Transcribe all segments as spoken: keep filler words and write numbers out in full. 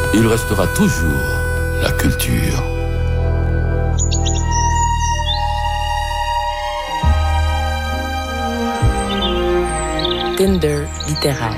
il restera toujours la culture. Tinder littéraire.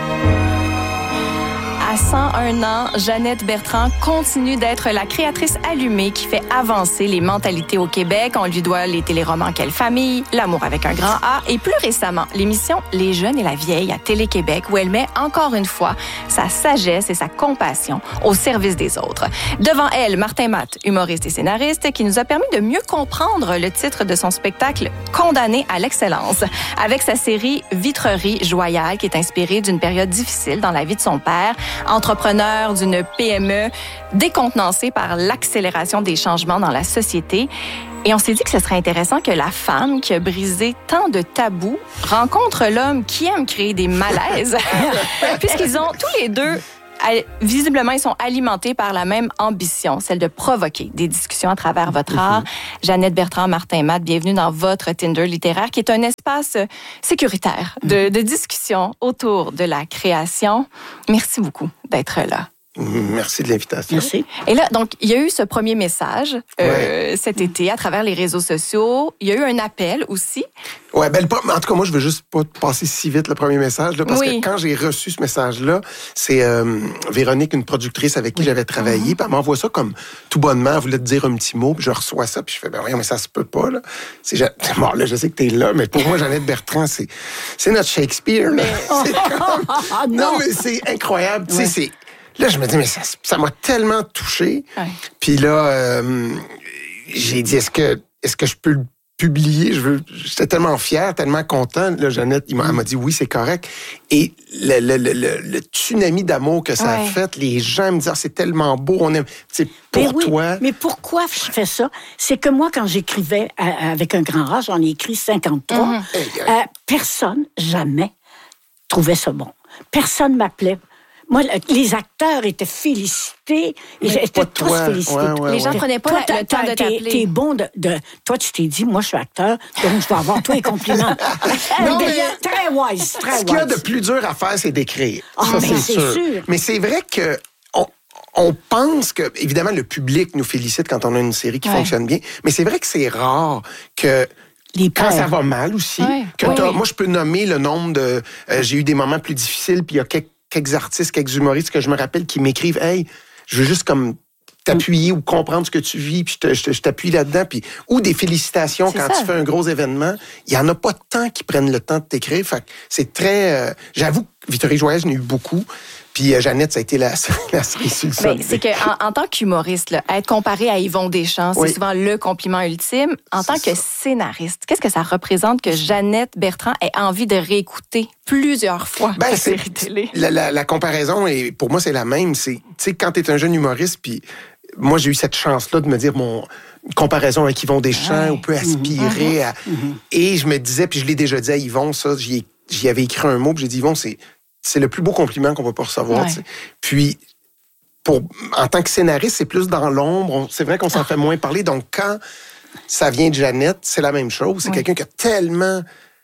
À cent un ans, Jeannette Bertrand continue d'être la créatrice allumée qui fait avancer les mentalités au Québec. On lui doit les téléromans Quelle famille, L'amour avec un grand A et plus récemment, l'émission Les jeunes et la vieille à Télé-Québec où elle met encore une fois sa sagesse et sa compassion au service des autres. Devant elle, Martin Matt, humoriste et scénariste, qui nous a permis de mieux comprendre le titre de son spectacle Condamné à l'excellence, avec sa série Vitrerie Joyale qui est inspirée d'une période difficile dans la vie de son père, entrepreneur d'une P M E décontenancé par l'accélération des changements dans la société. Et on s'est dit que ce serait intéressant que la femme qui a brisé tant de tabous rencontre l'homme qui aime créer des malaises, puisqu'ils ont tous les deux, visiblement, ils sont alimentés par la même ambition, celle de provoquer des discussions à travers votre art. Jeannette Bertrand, Martin Matt, bienvenue dans votre Tinder littéraire, qui est un espace sécuritaire de, de discussion autour de la création. Merci beaucoup d'être là. Merci de l'invitation. Merci. Et là, donc, il y a eu ce premier message euh, ouais. cet été à travers les réseaux sociaux. Il y a eu un appel aussi. Oui, ben, en tout cas, moi, je veux juste pas passer si vite le premier message, là, parce oui. que quand j'ai reçu ce message-là, c'est euh, Véronique, une productrice avec qui oui. j'avais travaillé, mm-hmm. puis elle m'envoie ça comme tout bonnement, elle voulait te dire un petit mot, puis je reçois ça, puis je fais, ben voyons, mais ça se peut pas, là. C'est, bon, là, je sais que t'es là, mais pour moi, Jeannette Bertrand, c'est, c'est notre Shakespeare, là. C'est comme... non. non, mais c'est incroyable, tu sais, c'est... Là, je me dis, mais ça, ça m'a tellement touché. Ouais. Puis là, euh, j'ai dit, est-ce que, est-ce que je peux le publier? Je veux, j'étais tellement fier, tellement content. Là, Jeannette, il m'a, elle m'a dit, oui, c'est correct. Et le, le, le, le, le tsunami d'amour que ça ouais. a fait, les gens me disent, ah, c'est tellement beau, on aime, c'est pour mais oui, toi. Mais pourquoi je fais ça? C'est que moi, quand j'écrivais à, avec un grand âge, j'en ai écrit cinquante-trois, mm-hmm. euh, personne, jamais, trouvait ça bon. Personne m'appelait. Moi, les acteurs étaient félicités. Ils étaient tous toi. félicités. Ouais, ouais, les gens ne ouais. prenaient pas toi, le temps de t'appeler. T'es, t'es bon de, de... Toi, tu t'es dit, moi, je suis acteur, donc je dois avoir tous les compliments. non, mais... Très wise, très wise. Ce qu'il y a de plus dur à faire, c'est d'écrire. Oh, ça, mais c'est, c'est sûr. sûr. Mais c'est vrai que... On... On pense que, évidemment, le public nous félicite quand on a une série qui ouais. fonctionne bien, mais c'est vrai que c'est rare que... Les quand ça va mal aussi, ouais. que oui. moi, je peux nommer le nombre de... Euh, j'ai eu des moments plus difficiles, puis il y a quelques quelques artistes, quelques humoristes que je me rappelle qui m'écrivent « Hey, je veux juste comme t'appuyer mm. ou comprendre ce que tu vis, puis je, te, je, je t'appuie là-dedans. » Puis ou des félicitations c'est quand ça. Tu fais un gros événement. Il n'y en a pas tant qui prennent le temps de t'écrire. Fait que c'est très... Euh, j'avoue que Vitrerie Joyale, j'en ai eu beaucoup. Puis euh, Jeannette, ça a été la, la cerise sur le sommet. C'est qu'en en tant qu'humoriste, là, être comparé à Yvon Deschamps, c'est oui. souvent le compliment ultime. En tant c'est que ça. Scénariste, qu'est-ce que ça représente que Jeannette Bertrand ait envie de réécouter plusieurs fois ben, la série télé? La, la, la comparaison, est, pour moi, c'est la même. C'est, tu sais, quand t'es un jeune humoriste, puis moi, j'ai eu cette chance-là de me dire, mon comparaison avec Yvon Deschamps, on peut aspirer mm-hmm. à... Mm-hmm. Et je me disais, puis je l'ai déjà dit à Yvon, ça, j'y, j'y avais écrit un mot, puis j'ai dit, Yvon, c'est... c'est le plus beau compliment qu'on va pas recevoir. Ouais. Puis, pour, en tant que scénariste, c'est plus dans l'ombre. On, c'est vrai qu'on s'en ah. fait moins parler. Donc, quand ça vient de Jeannette, c'est la même chose. C'est ouais. quelqu'un qui a tellement,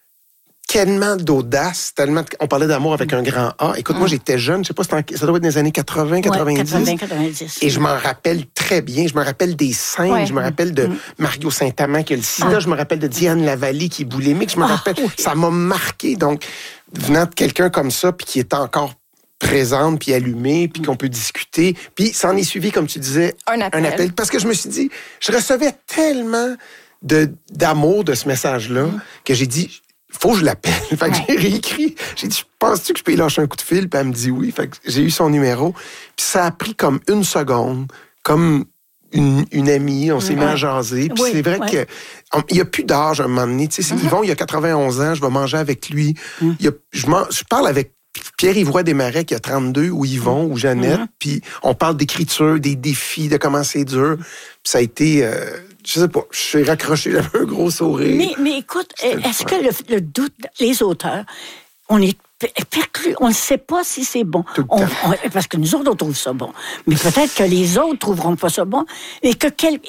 tellement d'audace, tellement... On parlait d'amour avec un grand A. Écoute, ah. moi, j'étais jeune. Je sais pas, c'était en, ça doit être des années quatre-vingts, quatre-vingt-dix. Ouais, quatre-vingts, quatre-vingt-dix. Et je m'en rappelle très bien. Je me rappelle des scènes. Ouais. Je me rappelle de mm. Mario Saint-Amand qui a le sida. Ah. Je me rappelle de Diane Lavallée qui est boulémique. Je me ah. rappelle... Oui. Ça m'a marqué. Donc... venant de quelqu'un comme ça, puis qui est encore présente, puis allumée, puis qu'on peut discuter. Puis ça en est suivi, comme tu disais, un appel. un appel. Parce que je me suis dit, je recevais tellement de, d'amour de ce message-là mm. que j'ai dit, faut que je l'appelle. Fait que ouais. j'ai réécrit. J'ai dit, penses-tu que je peux y lâcher un coup de fil? Puis elle me dit oui. Fait que j'ai eu son numéro. Puis ça a pris comme une seconde, comme... Une, une amie, on s'est ouais. mis à jaser. Puis oui, c'est vrai ouais. que il n'y a plus d'âge à un moment donné. Tu sais, mm-hmm. Yvon, il a quatre-vingt-onze ans, je vais manger avec lui. Mm. Il y a, je, man, je parle avec Pierre-Yves Roy Desmarais qui a trente-deux, ou Yvon, mm. ou Jeannette. Mm-hmm. Puis on parle d'écriture, des défis, de comment c'est dur. Puis ça a été... Euh, je sais pas, je suis raccroché, j'avais un gros sourire. Mais, mais écoute, C'était est-ce que le, le doute, les auteurs, on est perclus, on ne sait pas si c'est bon. On, on, parce que nous autres, on trouve ça bon. Mais peut-être que les autres trouveront pas ça bon. Et que quel, et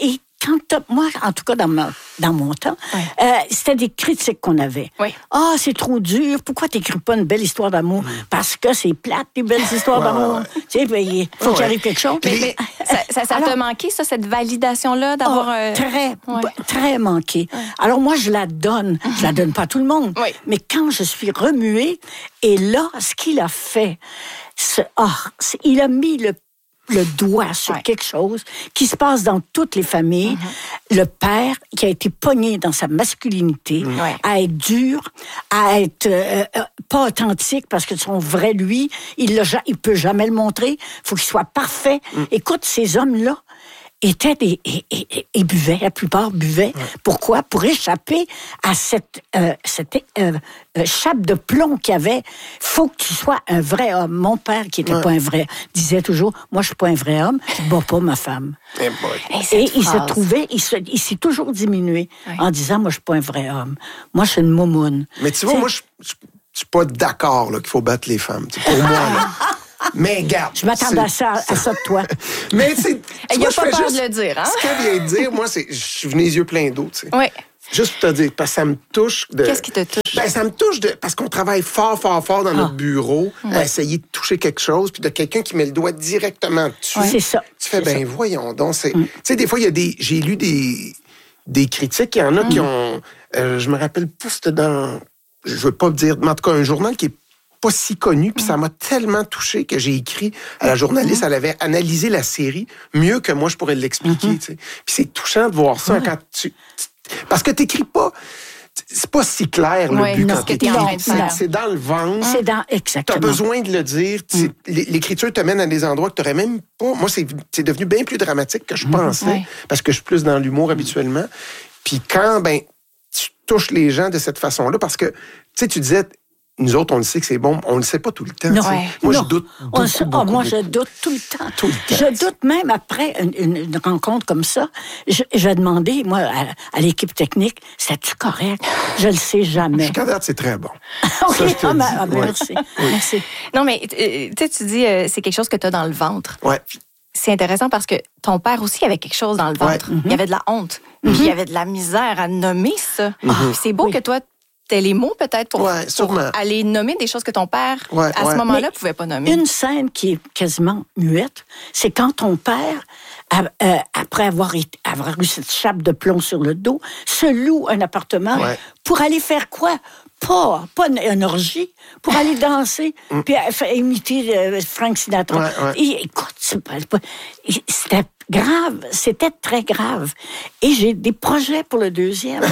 quand moi, en tout cas, dans, ma, dans mon temps, oui. euh, c'était des critiques qu'on avait. Oui. Ah, c'est trop dur. Pourquoi t'écris pas une belle histoire d'amour? Mm. Parce que c'est plate, les belles histoires ouais, d'amour. Ouais. Tu sais, il faut ouais. qu'il arrive quelque chose. Mais, mais ça, ça, ça Alors, t'a manqué, ça, cette validation-là, d'avoir... Oh, euh... Très, ouais. très manqué. Ouais. Alors, moi, je la donne. Mm-hmm. Je la donne pas à tout le monde. Oui. Mais quand je suis remuée, et là, ce qu'il a fait, c'est, oh, c'est, il a mis le le doigt sur ouais. quelque chose qui se passe dans toutes les familles. Mm-hmm. Le père qui a été pogné dans sa masculinité, ouais. à être dur, à être euh, euh, pas authentique parce que son vrai lui, il ne il peut jamais le montrer. Il faut qu'il soit parfait. Mm. Écoute, ces hommes-là étaient des... Et, et, et buvaient, la plupart buvaient. Ouais. Pourquoi? Pour échapper à cette, euh, cette euh, euh, chape de plomb qu'il y avait. Faut que tu sois un vrai homme. Mon père, qui n'était ouais. pas un vrai, disait toujours, moi, je suis pas un vrai homme, je bats pas ma femme. Et, et il se trouvait, il, se, il s'est toujours diminué ouais. en disant, moi, je suis pas un vrai homme. Moi, je suis une moumoune. Mais tu vois, T'sais, moi, je suis pas d'accord là, qu'il faut battre les femmes. T'sais, pour moi, là. Mais garde. Je m'attendais à ça, à ça de toi. Mais c'est. Il n'y a pas peur juste, de le dire, hein? Ce qu'elle vient de dire, moi, c'est. Je suis venu les yeux pleins d'eau, tu sais. Oui. Juste pour te dire, parce que ça me touche. De... Qu'est-ce qui te touche? Ben, ça me touche de... parce qu'on travaille fort, fort, fort dans ah. notre bureau ouais. à essayer de toucher quelque chose, puis de quelqu'un qui met le doigt directement dessus. Ouais. C'est ça. Tu fais, c'est ben, ça. voyons donc. C'est... Mm. Tu sais, des fois, il y a des. J'ai lu des, des critiques. Il y en a mm. qui ont. Euh, je me rappelle pas, c'était dans. Je veux pas dire. Mais en tout cas, un journal qui est pas si connu, puis ça m'a tellement touché que j'ai écrit à la journaliste, elle avait analysé la série mieux que moi je pourrais l'expliquer. Mm-hmm. Tu sais. Puis c'est touchant de voir ça ouais. quand tu, tu... Parce que t'écris pas... C'est pas si clair, le ouais, but, non, quand t'écris. C'est, c'est dans le ventre. C'est dans... Exactement. T'as besoin de le dire. Mm. L'écriture te mène à des endroits que t'aurais même pas... Moi, c'est, c'est devenu bien plus dramatique que je pensais, ouais. parce que je suis plus dans l'humour mm. habituellement. Puis quand, ben, tu touches les gens de cette façon-là, parce que, tu sais, tu disais... Nous autres, on le sait que c'est bon. On le sait pas tout le temps. Non. Ouais. Moi, non. je doute beaucoup, on se... beaucoup, oh, Moi, beaucoup. je doute tout le temps. Tout le temps. Je doute même après une, une, une rencontre comme ça. Je, j'ai demandé, moi, à, à l'équipe technique, c'est-tu correct? Je le sais jamais. Jusqu'à date, c'est très bon. OK. Ça, je te ah, dis. ben, ah, ben, ouais. merci. Oui. merci. Non, mais tu tu dis, euh, c'est quelque chose que tu as dans le ventre. Ouais. C'est intéressant parce que ton père aussi avait quelque chose dans le ventre. Ouais. Mm-hmm. Il y avait de la honte. Mm-hmm. Puis il y avait de la misère à nommer ça. Mm-hmm. C'est beau oui. que toi, t'as les mots peut-être pour, ouais, pour aller nommer des choses que ton père, ouais, à ouais. ce moment-là, ne pouvait pas nommer. Une scène qui est quasiment muette, c'est quand ton père, euh, après avoir, été, avoir eu cette chape de plomb sur le dos, se loue un appartement ouais. pour aller faire quoi? Pas, pas une, une orgie, pour aller danser, mm. puis euh, imiter euh, Frank Sinatra. Ouais, ouais. Et, écoute, c'est pas, pas, c'était grave, c'était très grave. Et j'ai des projets pour le deuxième.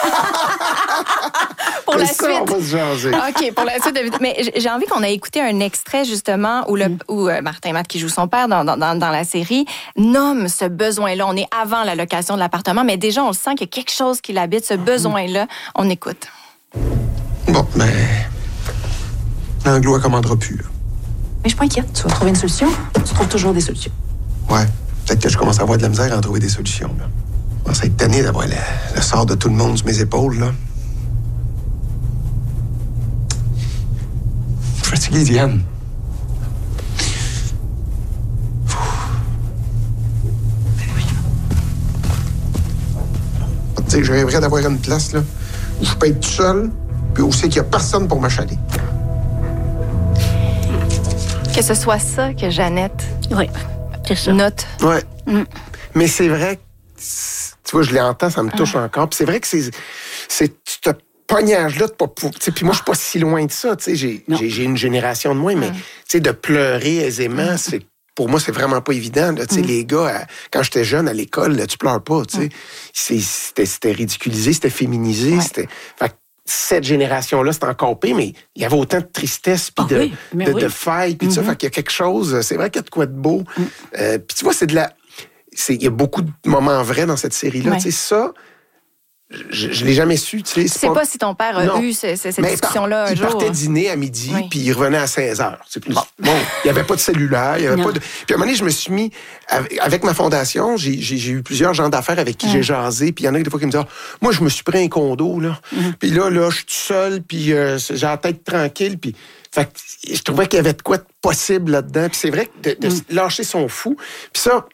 Pour la ça, suite. On va se jaser. OK, pour la suite. Mais j'ai envie qu'on ait écouté un extrait, justement, où, le, mm. où euh, Martin Matt, qui joue son père dans, dans, dans la série, nomme ce besoin-là. On est avant la location de l'appartement, mais déjà, on le sent qu'il y a quelque chose qui l'habite, ce besoin-là. On écoute. Bon, mais... L'anglo, elle commandera plus. Là. Mais je suis pas inquiète. Tu vas trouver une solution. Tu trouves toujours des solutions. Ouais. Peut-être que je commence à avoir de la misère à en trouver des solutions. Là. Je commence à être tanné d'avoir le, le sort de tout le monde sur mes épaules, là. Je suis fatigué, Diane. Ben oui. Tu sais que je rêverais d'avoir une place, là, où je peux être tout seul, puis où c'est qu'il n'y a personne pour m'achaler. Que ce soit ça que Jeannette oui, c'est ça. note. Ouais. Mm. Mais c'est vrai, tu vois, je l'entends, ça me touche ah. encore. Puis c'est vrai que c'est, c'est ce pognage-là de pas pour. Puis moi, je suis pas si loin de ça. J'ai, j'ai, j'ai une génération de moins, mais mm. de pleurer aisément, mm. c'est. Pour moi, c'est vraiment pas évident. Là, mm. Les gars, à, quand j'étais jeune à l'école, là, tu pleures pas. Mm. C'est, c'était, c'était ridiculisé, c'était féminisé. Ouais. C'était, fait, cette génération-là, c'est encore pire, mais il y avait autant de tristesse, puis oh, de, oui, de, oui. de failles, puis mm-hmm. ça. Fait qu'il y a quelque chose, c'est vrai qu'il y a de quoi de beau. Mm. Euh, puis tu vois, c'est de la... C'est, il y a beaucoup de moments vrais dans cette série-là. Ouais. Tu sais, ça... Je, je l'ai jamais su, tu sais. Tu sais pas... pas si ton père a non. eu ce, ce, cette mais discussion-là un il jour. Il partait dîner à midi, oui. puis il revenait à seize heures. C'est plus... Bon, bon il n'y avait pas de cellulaire, il y avait non. pas de... Puis à un moment donné, je me suis mis... Avec, avec ma fondation, j'ai, j'ai, j'ai eu plusieurs gens d'affaires avec qui ouais. j'ai jasé, puis il y en a des fois qui me disent « Moi, je me suis pris un condo, là. Mm-hmm. Puis là, là, je suis tout seul, puis euh, j'ai la tête tranquille, puis... » Fait que je trouvais qu'il y avait de quoi de possible là-dedans. Puis c'est vrai que de, de mm. lâcher son fou. Puis ça...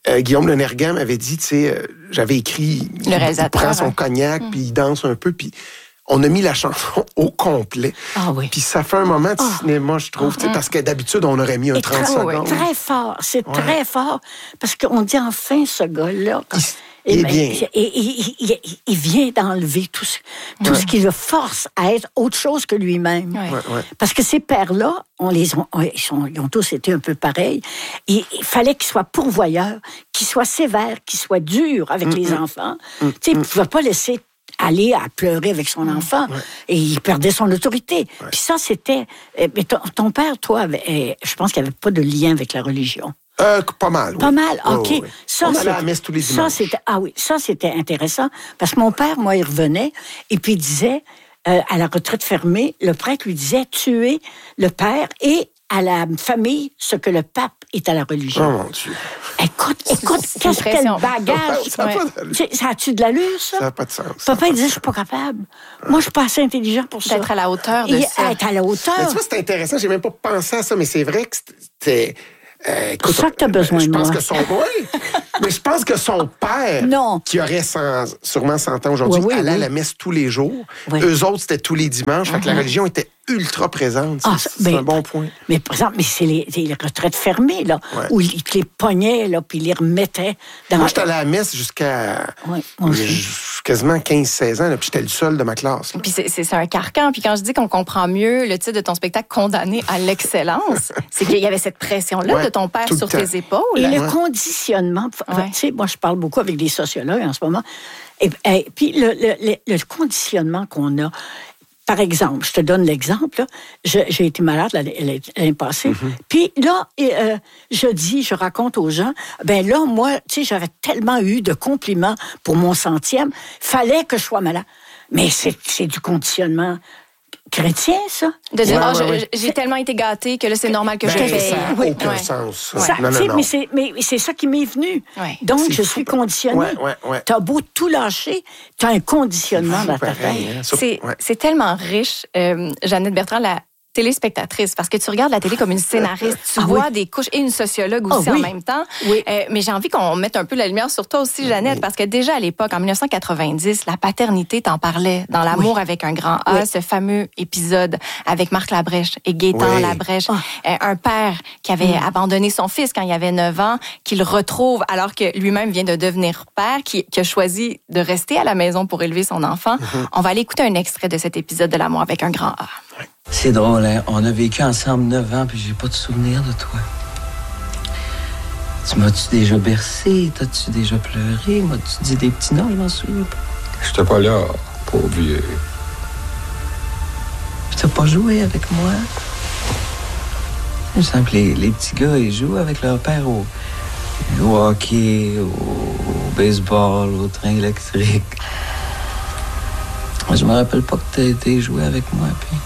euh, Guillaume Lenergan m'avait dit, tu sais, euh, j'avais écrit, le réalisateur, il prend son hein. cognac, mm. puis il danse un peu, puis on a mis la chanson au complet. Ah oui. Puis ça fait un moment de Ah. cinéma, je trouve, Ah. parce que d'habitude, on aurait mis un Et trente très, secondes. très fort, c'est Ouais. très fort, parce qu'on dit enfin ce gars-là. Il, il est ben, bien. Et, et- et- il, il vient d'enlever tout, ce, tout Ouais. ce qui le force à être autre chose que lui-même. Ouais. Ouais, ouais. Parce que ces pères-là, on les ont, ils, sont- ils ont tous été un peu pareils. Et il fallait qu'ils soient pourvoyeurs, qu'ils soient sévères, qu'ils soient durs avec les enfants. Tu sais, il ne pouvait pas laisser aller à pleurer avec son enfant. Et il perdait son autorité. Puis ça, c'était... euh, Mais ton, ton père, toi, avait, euh, je pense qu'il n'y avait pas de lien avec la religion. Euh, pas mal, oui. Pas mal, Oui, OK. oui, oui. Ça, on allait à la c'était- messe tous les ça, dimanches. c'était, ah oui, ça, c'était intéressant. Parce que mon père, moi, il revenait et puis il disait, euh, à la retraite fermée, le prêtre lui disait, tuer le père et à la famille ce que le pape est à la Oh religion. mon Dieu. Écoute, écoute, c'est qu'est-ce quel impressionnant. bagage. Ça n'a Ouais. pas d'allure. Tu sais, ça a-tu de l'allure, ça? Ça n'a pas de sens. Papa, il disait, je suis pas capable. Moi, je suis pas assez intelligent pour ça. D'être à la hauteur de Et ça. être à la hauteur. Mais tu vois, c'est intéressant. J'ai même pas pensé à ça, mais c'est vrai que c'était. Euh, écoute, pour ça que t'as besoin je de pense moi. que son, oui, mais je pense que son père, Non. qui aurait cent sûrement cent ans aujourd'hui, Oui, oui, allait oui. à la messe tous les jours. Oui. Eux autres, c'était tous les dimanches. Fait que la religion était ultra présente. Ah, C'est ça- c'est ben, un bon point. Mais par exemple, mais c'est les, c'est les retraites fermées, là, Ouais. où ils te les pognaient, là, puis ils les remettaient dans... Moi, j'étais allé à la messe jusqu'à Ouais, moi aussi. j- quasiment quinze seize ans, là, puis j'étais le seul de ma classe. là. Puis c'est, c'est, c'est un carcan. Puis quand je dis qu'on comprend mieux le titre de ton spectacle Condamné à l'excellence, c'est qu'il y avait cette pression-là Ouais, de ton père tout le sur temps. tes épaules. Et le Ouais. conditionnement, Ouais. tu sais, moi, je parle beaucoup avec des sociologues en ce moment, et, et puis le, le, le, le conditionnement qu'on a, par exemple, je te donne l'exemple, là, je- j'ai été malade l'année, l'année- l'année passée, puis là, et, euh, je dis, je raconte aux gens, ben là, moi, tu sais, j'avais tellement eu de compliments pour mon centième, fallait que je sois malade. Mais c'est, c'est du conditionnement chrétien, ça. De dire, Ouais, ah, ouais, je- ouais. j'ai tellement été gâtée que là, c'est normal que je Ben, paye. ça n'a Oui. aucun Ouais. sens. ça. Ça, Non, tu non, sais, non. mais, c'est, mais c'est ça qui m'est venu. Ouais. Donc, C'est je fou, suis pareil. conditionnée. Ouais, ouais, ouais. Tu as beau tout lâcher, tu as un conditionnement Fou, dans ta pareil, tête. hein. Sur- C'est, ouais. c'est tellement riche, euh, Jeannette Bertrand, la téléspectatrice, parce que tu regardes la télé comme une scénariste, tu Ah vois oui. des couches et une sociologue aussi Ah oui. en même temps. Oui. Euh, mais j'ai envie qu'on mette un peu la lumière sur toi aussi, Jeannette, parce que déjà à l'époque, en dix-neuf cent quatre-vingt-dix, la paternité t'en parlait dans L'amour avec un grand A, Oui. ce fameux épisode avec Marc Labrèche et Gaétan Oui. Labrèche. Ah. Euh, un père qui avait abandonné son fils quand il avait neuf ans, qu'il retrouve alors que lui-même vient de devenir père, qui, qui a choisi de rester à la maison pour élever son enfant. On va aller écouter un extrait de cet épisode de L'amour avec un grand A. C'est drôle, hein? On a vécu ensemble neuf ans, puis j'ai pas de souvenir de toi. Tu m'as-tu déjà bercé? T'as-tu déjà pleuré? M'as-tu dit des petits noms? Je m'en souviens pas. J'étais pas là, pauvre vieux. Puis t'as pas joué avec moi? Il me semble que les, les petits gars, ils jouent avec leur père au, au hockey, au, au baseball, au train électrique. Moi, je me rappelle pas que t'as été jouer avec moi, puis...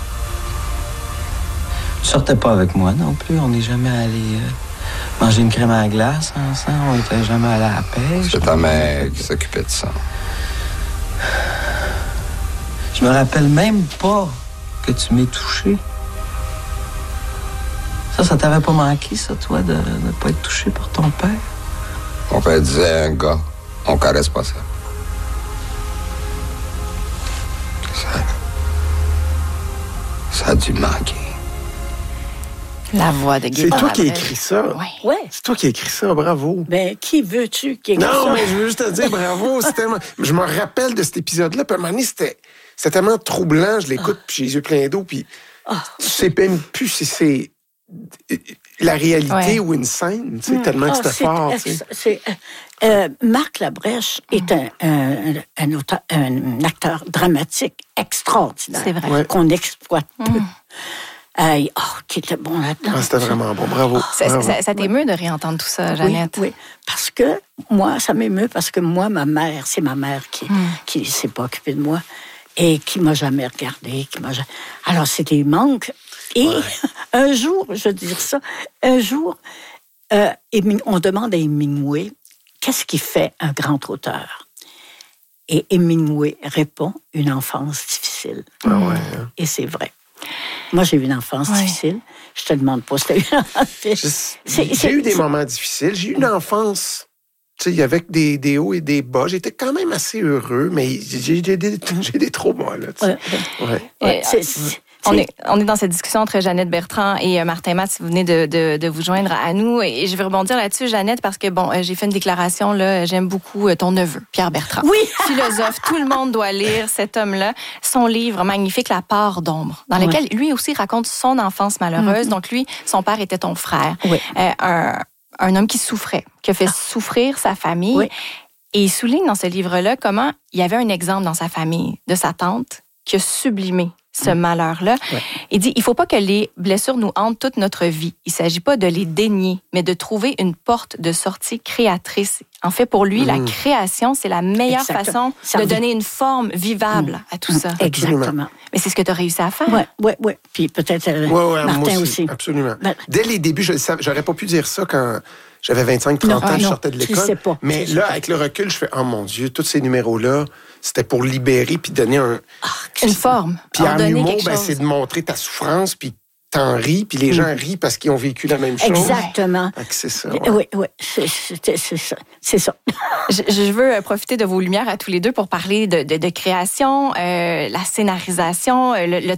Tu sortais pas avec moi non plus. On n'est jamais allé euh, manger une crème à la glace ensemble. On n'était jamais allé à la pêche. C'est ta mère qui s'occupait de ça. Je me rappelle même pas que tu m'aies touché. Ça, ça t'avait pas manqué, ça, toi, de ne pas être touché par ton père? Mon père disait, un gars, on caresse pas ça. Ça... Ça a dû manquer. La voix de C'est Gaétan toi qui as Labrèche. écrit ça. Ouais. Ouais. C'est toi qui as écrit ça, bravo. Ben, qui veux-tu qui écrit Non, ça? mais je veux juste te dire bravo. C'est tellement... Je me rappelle de cet épisode-là. Puis à un moment donné, c'était, c'était tellement troublant. Je l'écoute, puis j'ai les yeux pleins d'eau. Puis Ah. tu sais même plus si c'est la réalité Ouais. ou une scène. Tu sais, tellement que Ah, c'était c'est- fort. euh, tu sais. c'est, euh, euh, Marc Labrèche est un, un, un, auteur- un acteur dramatique extraordinaire. C'est vrai. Ouais. Qu'on exploite peu. Euh, oh, qui était bon là-dedans. Ah, c'était vraiment bon. Bravo. Ça, bravo. ça, ça t'émeut de réentendre tout ça, Jeannette? Oui, oui, parce que moi, ça m'émeut parce que moi, ma mère, c'est ma mère qui Hmm. qui s'est pas occupée de moi et qui m'a jamais regardée. Qui m'a... ja- Alors, c'était des manques. Et un jour, je veux dire ça, un jour, euh, Heming- on demande à Hemingway qu'est-ce qui fait un grand auteur. Et Hemingway répond une enfance difficile. Ah ouais, hein. Et c'est vrai. Moi, j'ai eu une enfance Ouais. difficile. Je te demande pas si tu as eu une enfance difficile. Je- C'est- J'ai c'est- eu des c'est- moments difficiles. J'ai eu une enfance Tu sais, il y avait des, des hauts et des bas. J'étais quand même assez heureux, mais j'ai, j'ai, des, j'ai des traumas, là. Tu sais. Ouais. Ouais. Ouais, c'est, c'est, on, est, on est dans cette discussion entre Jeannette Bertrand et Martin Matt, si vous venez de, de, de vous joindre à nous. Et je vais rebondir là-dessus, Jeannette, parce que, bon, j'ai fait une déclaration, là, j'aime beaucoup ton neveu, Pierre Bertrand. Oui! Philosophe, tout le monde doit lire cet homme-là. Son livre magnifique, La part d'ombre, dans lequel ouais. lui aussi raconte son enfance malheureuse. Mm-hmm. Donc, lui, son père était ton frère. Oui. Euh, un, un homme qui souffrait, qui a fait ah. souffrir sa famille. Oui. Et il souligne dans ce livre-là comment il y avait un exemple dans sa famille de sa tante qui a sublimé ce malheur-là. Ouais. Il dit, il ne faut pas que les blessures nous hantent toute notre vie. Il ne s'agit pas de les dénier, mais de trouver une porte de sortie créatrice. En fait, pour lui, mmh. la création, c'est la meilleure Exactement. façon ça de donner une forme vivable mmh. à tout ça. Exactement. Mais c'est ce que tu as réussi à faire. Oui, oui, oui. Puis peut-être euh, ouais, ouais, Martin aussi, aussi. Absolument. Ben, Dès les débuts, je savais, j'aurais pas pu dire ça quand j'avais vingt-cinq trente ans, non, je sortais de l'école. Tu sais pas, mais là, avec le recul, je fais, oh mon Dieu, tous ces numéros-là, c'était pour libérer puis donner un... Oh, une forme. Puis en humour, ben, c'est de montrer ta souffrance, puis t'en ris, puis les gens mmh. rient parce qu'ils ont vécu la même chose. Exactement. Ah, c'est ça. Ouais. Oui, oui, c'est, c'est, c'est ça. C'est ça. je, je veux profiter de vos lumières à tous les deux pour parler de, de, de création, euh, la scénarisation, le, le